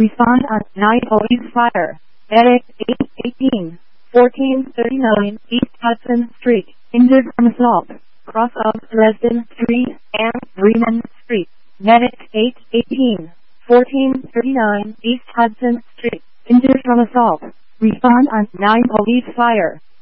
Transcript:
Respond on 9 Police Fire. Medic 818 1439 East Hudson Street. Injured from assault. Cross of Dresden Street and Bremen Street. Medic 818 1439 East Hudson Street. Injured from assault. Respond on 9 Police Fire.